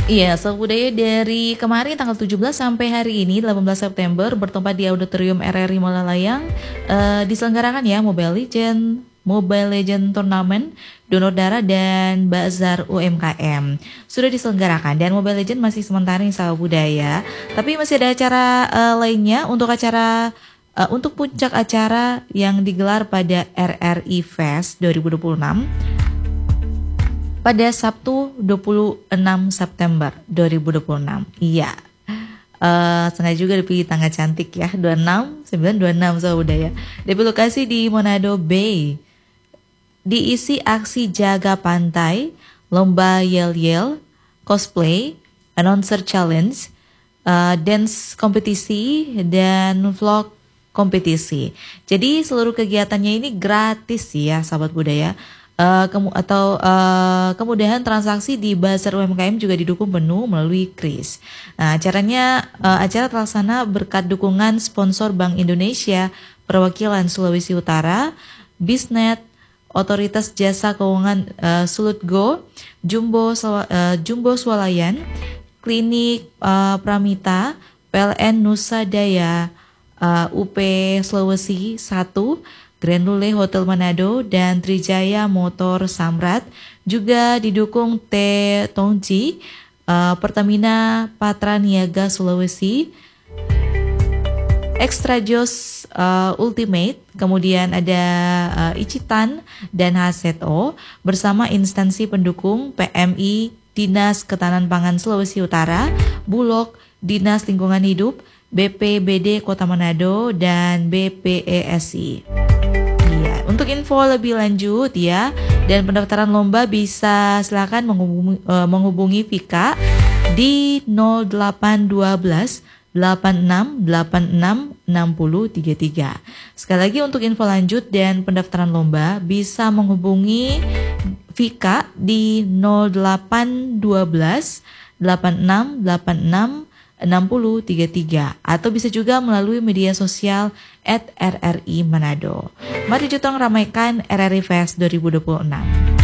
Iya, Sobat Budaya dari kemarin tanggal 17 sampai hari ini 18 September bertempat di Auditorium RRI Malalayang diselenggarakan ya Mobile Legend Tournament, donor darah dan bazar UMKM. Sudah diselenggarakan dan Mobile Legend masih sementara nih Sobat Budaya, tapi masih ada acara lainnya untuk puncak acara yang digelar pada RRI Fest 2026 pada Sabtu 26 September 2026. Iya. Sengaja juga dipilih tanggal cantik ya, 26, 926 Sobat Budaya. Di lokasi di Manado Bay. Diisi aksi jaga pantai, lomba yel-yel, cosplay, announcer challenge, dance kompetisi, dan vlog kompetisi. Jadi seluruh kegiatannya ini gratis ya Sahabat Budaya. Kemudahan transaksi di Bazar UMKM juga didukung penuh melalui KRIS. Nah, acara terlaksana berkat dukungan sponsor Bank Indonesia, Perwakilan Sulawesi Utara, Bisnet, Otoritas Jasa Keuangan Sulutgo, Jumbo Swalayan, Klinik Pramita, PLN Nusa Daya, UP Sulawesi 1, Grand Lule Hotel Manado, dan Trijaya Motor Samrat. Juga didukung T Tongji, Pertamina Patraniaga Sulawesi, Extra Jos Ultimate, kemudian ada Icitan dan HZO bersama instansi pendukung PMI, Dinas Ketahanan Pangan Sulawesi Utara, Bulog, Dinas Lingkungan Hidup, BPBD Kota Manado, dan BPESI. Untuk info lebih lanjut ya dan pendaftaran lomba bisa silakan menghubungi Vika di 0812 8686 6033. Sekali lagi untuk info lanjut dan pendaftaran lomba bisa menghubungi Vika di 0812 8686 6033 atau bisa juga melalui media sosial @RRI Manado. Mari kita ramaikan RRI Fest 2026.